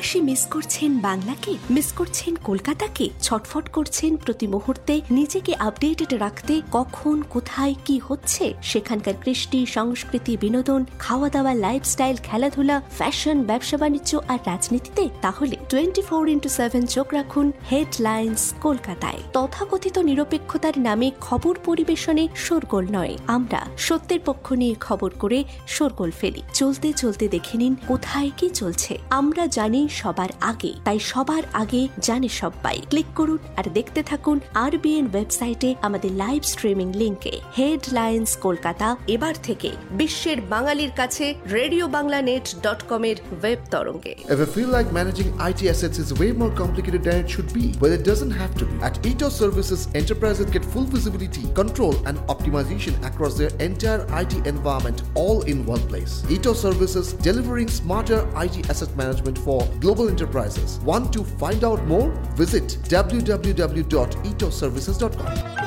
প্রবাসী মিস করছেন বাংলাকে, মিস করছেন কলকাতাকে, ছটফট করছেন প্রতি মুহূর্তে নিজেকে আপডেটেড রাখতে কখন কোথায় কি হচ্ছে সেখানকার কৃষ্টি, সংস্কৃতি, বিনোদন, খাওয়া দাওয়া, লাইফস্টাইল, খেলাধুলা, ফ্যাশন, ব্যবসা বাণিজ্য আর রাজনীতিতে? তাহলে 24x7 চোখ রাখুন হেডলাইন্স কলকাতায়। তথাকথিত নিরপেক্ষতার নামে খবর পরিবেশনে শোরগোল নয়, আমরা সত্যের পক্ষ নিয়ে খবর করে শোরগোল ফেলি। চলতে চলতে দেখে নিন কোথায় কি চলছে। আমরা জানি সবার আগে, তাই সবার আগে জানে সবাই। ক্লিক করুন আর দেখতে থাকুন RBN ওয়েবসাইটে আমাদের লাইভ স্ট্রিমিং লিংকে। হেডলাইন্স কলকাতা এবার থেকে বিশ্বের বাঙালির কাছে radioBanglanet.com এর ওয়েব তরঙ্গে। Ever feel like managing IT assets is way more complicated than it should be? Well, it doesn't have to be. At Ethos Services, enterprises get full visibility, control and optimization across their entire IT environment all in one place. Ethos Services, delivering smarter IT asset management for global enterprises. Want to find out more? Visit www.ethosservices.com.